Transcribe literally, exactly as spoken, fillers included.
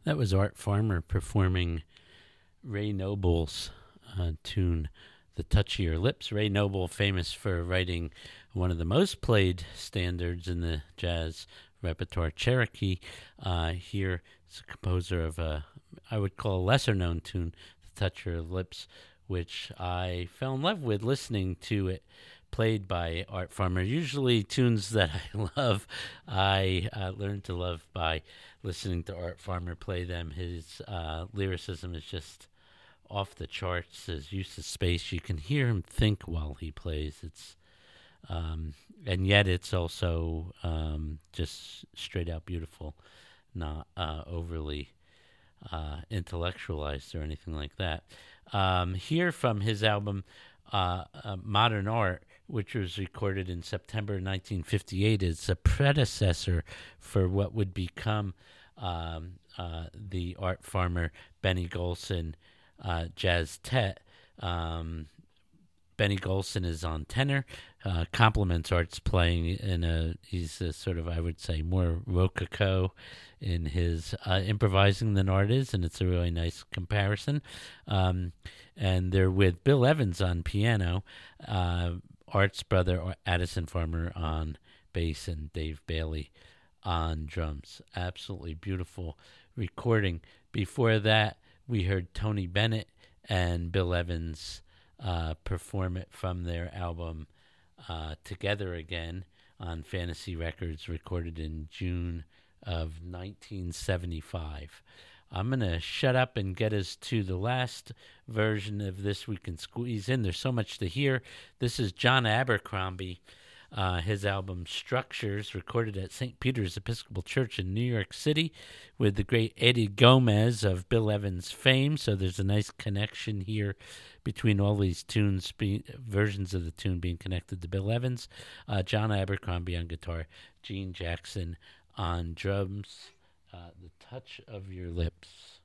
That was Art Farmer performing Ray Noble's uh, tune, The Touch of Your Lips. Ray Noble, famous for writing one of the most played standards in the jazz repertoire, Cherokee. Uh, here is a composer of a, I would call a lesser known tune, The Touch of Your Lips, which I fell in love with listening to it played by Art Farmer. Usually tunes that I love, I uh, learned to love by listening to Art Farmer play them. His uh, lyricism is just off the charts. His use of space, you can hear him think while he plays. It's um, and yet it's also um, just straight out beautiful, not uh, overly uh, intellectualized or anything like that. Um, here from his album uh, uh, Modern Art, which was recorded in September nineteen fifty-eight, is a predecessor for what would become um, uh, the Art Farmer Benny Golson uh, Jazz Tet. Um, Benny Golson is on tenor, uh, complements Art's playing in a, he's a sort of, I would say, more rococo in his uh, improvising than Art is, and it's a really nice comparison. Um, and they're with Bill Evans on piano, uh, Art's brother Addison Farmer on bass, and Dave Bailey on drums. Absolutely beautiful recording. Before that, we heard Tony Bennett and Bill Evans uh, perform it from their album uh, Together Again on Fantasy Records, recorded in June of nineteen seventy-five. I'm going to shut up and get us to the last version of this we can squeeze in. There's so much to hear. This is John Abercrombie. Uh, his album Structures, recorded at Saint Peter's Episcopal Church in New York City with the great Eddie Gomez of Bill Evans fame. So there's a nice connection here between all these tunes, be, versions of the tune being connected to Bill Evans. Uh, John Abercrombie on guitar, Gene Jackson on drums. Uh, the Touch of Your Lips.